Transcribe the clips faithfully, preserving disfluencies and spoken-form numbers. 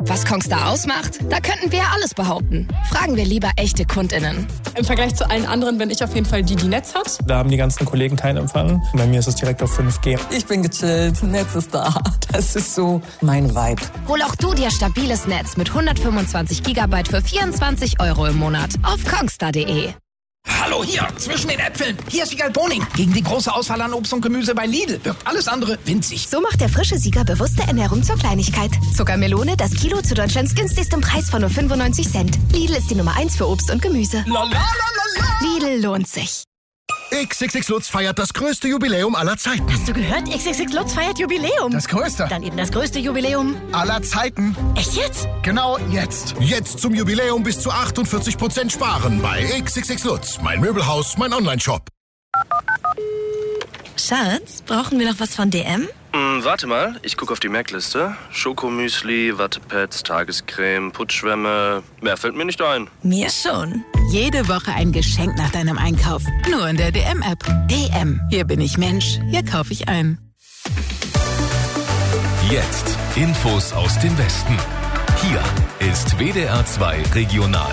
Was Kongstar ausmacht? Da könnten wir alles behaupten. Fragen wir lieber echte KundInnen. Im Vergleich zu allen anderen bin ich auf jeden Fall die, die Netz hat. Da haben die ganzen Kollegen keinen Empfang. Bei mir ist es direkt auf fünf G. Ich bin gechillt, Netz ist da. Das ist so mein Vibe. Hol auch du dir stabiles Netz mit hundertfünfundzwanzig Gigabyte für vierundzwanzig Euro im Monat auf kongstar punkt de. Hallo hier, zwischen den Äpfeln. Hier ist Siegal Boning. Gegen die große Auswahl an Obst und Gemüse bei Lidl wirkt alles andere winzig. So macht der frische Sieger bewusste Ernährung zur Kleinigkeit. Zuckermelone, das Kilo zu Deutschlands günstigstem Preis von nur fünfundneunzig Cent. Lidl ist die Nummer eins für Obst und Gemüse. La, la, la, la, la. Lidl lohnt sich. X X X Lutz feiert das größte Jubiläum aller Zeiten. Hast du gehört? X X X Lutz feiert Jubiläum. Das größte? Dann eben das größte Jubiläum aller Zeiten. Echt jetzt? Genau jetzt. Jetzt zum Jubiläum bis zu achtundvierzig Prozent sparen bei X X X Lutz. Mein Möbelhaus, mein Online-Shop. Schatz, brauchen wir noch was von D M? Hm, warte mal, ich gucke auf die Merkliste. Schokomüsli, Wattepads, Tagescreme, Putzschwämme. Mehr fällt mir nicht ein. Mir schon. Jede Woche ein Geschenk nach deinem Einkauf. Nur in der D M-App. D M. Hier bin ich Mensch. Hier kaufe ich ein. Jetzt Infos aus dem Westen. Hier ist W D R zwei Regional.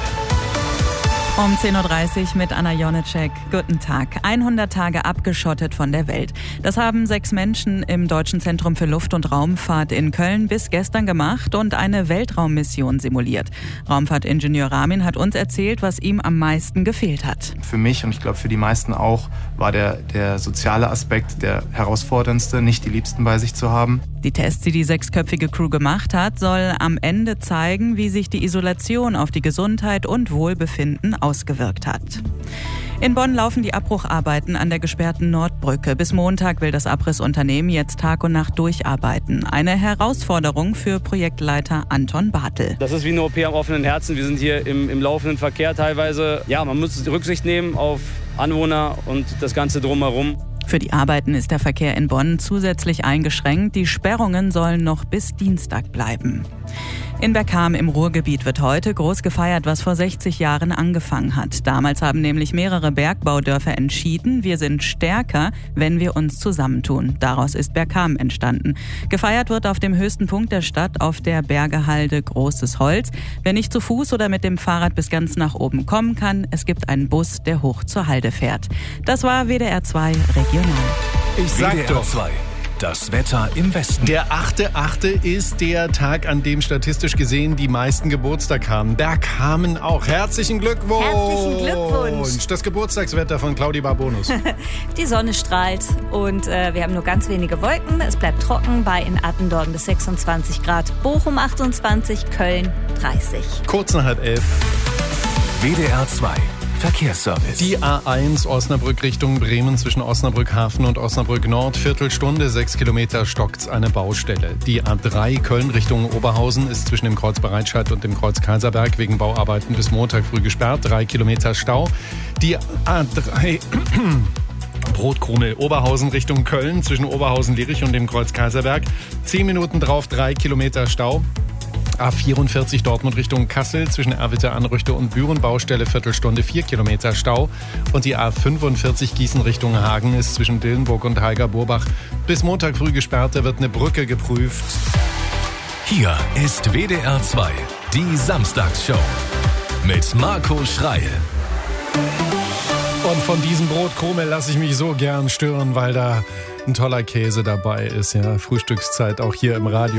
Um zehn Uhr dreißig mit Anna Jonitschek. Guten Tag. hundert Tage abgeschottet von der Welt. Das haben sechs Menschen im Deutschen Zentrum für Luft- und Raumfahrt in Köln bis gestern gemacht und eine Weltraummission simuliert. Raumfahrtingenieur Ramin hat uns erzählt, was ihm am meisten gefehlt hat. Für mich und ich glaube für die meisten auch war der, der soziale Aspekt der herausforderndste, nicht die Liebsten bei sich zu haben. Die Tests, die die sechsköpfige Crew gemacht hat, soll am Ende zeigen, wie sich die Isolation auf die Gesundheit und Wohlbefinden ausgewirkt hat. In Bonn laufen die Abbrucharbeiten an der gesperrten Nordbrücke. Bis Montag will das Abrissunternehmen jetzt Tag und Nacht durcharbeiten. Eine Herausforderung für Projektleiter Anton Bartel. Das ist wie eine O P am offenen Herzen. Wir sind hier im, im laufenden Verkehr teilweise. Ja, man muss Rücksicht nehmen auf Anwohner und das Ganze drumherum. Für die Arbeiten ist der Verkehr in Bonn zusätzlich eingeschränkt. Die Sperrungen sollen noch bis Dienstag bleiben. In Bergkamen im Ruhrgebiet wird heute groß gefeiert, was vor sechzig Jahren angefangen hat. Damals haben nämlich mehrere Bergbaudörfer entschieden, wir sind stärker, wenn wir uns zusammentun. Daraus ist Bergkamen entstanden. Gefeiert wird auf dem höchsten Punkt der Stadt, auf der Bergehalde Großes Holz. Wer nicht zu Fuß oder mit dem Fahrrad bis ganz nach oben kommen kann, es gibt einen Bus, der hoch zur Halde fährt. Das war W D R zwei Regional. Ich sag W D R doch. zwei. Das Wetter im Westen. Der achte achte ist der Tag, an dem statistisch gesehen die meisten Geburtstag haben. Bergkamen auch. Herzlichen Glückwunsch. Herzlichen Glückwunsch. Das Geburtstagswetter von Claudi Barbonus. Die Sonne strahlt und äh, wir haben nur ganz wenige Wolken. Es bleibt trocken bei in Attendorn bis sechsundzwanzig Grad, Bochum achtundzwanzig, Köln dreißig. Kurz nach halb elf. W D R zwei. Verkehrsservice. Die A eins Osnabrück Richtung Bremen zwischen Osnabrück Hafen und Osnabrück Nord. Viertelstunde, sechs Kilometer stockt's eine Baustelle. Die A drei Köln Richtung Oberhausen ist zwischen dem Kreuz Bereitscheid und dem Kreuz Kaiserberg wegen Bauarbeiten bis Montag früh gesperrt. Drei Kilometer Stau. Die A drei Brotkrummel Oberhausen Richtung Köln zwischen Oberhausen-Lierich und dem Kreuz Kaiserberg. Zehn Minuten drauf, drei Kilometer Stau. A vierundvierzig Dortmund Richtung Kassel zwischen Erwitte, Anrüchte und Büren. Baustelle Viertelstunde, vier Kilometer Stau. Und die A fünfundvierzig Gießen Richtung Hagen ist zwischen Dillenburg und Heiger-Burbach bis Montag früh gesperrt. Da wird eine Brücke geprüft. Hier ist W D R zwei, die Samstagsshow mit Marco Schreil. Und von diesem Brotkrummel lasse ich mich so gern stören, weil da ein toller Käse dabei ist. Ja, Frühstückszeit auch hier im Radio.